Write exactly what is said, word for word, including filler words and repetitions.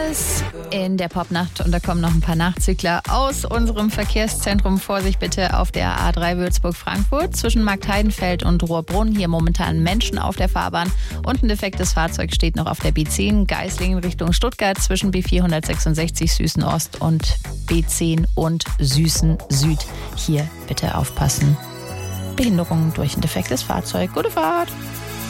Alice in der Popnacht und da kommen noch ein paar Nachzügler aus unserem Verkehrszentrum. Vorsicht bitte auf der A drei Würzburg-Frankfurt zwischen Marktheidenfeld und Rohrbrunn. Hier momentan Menschen auf der Fahrbahn und ein defektes Fahrzeug steht noch auf der B zehn Geislingen Richtung Stuttgart zwischen B vierhundertsechsundsechzig Süßen Ost und B zehn und Süßen Süd. Hier bitte aufpassen. Behinderungen durch ein defektes Fahrzeug. Gute Fahrt!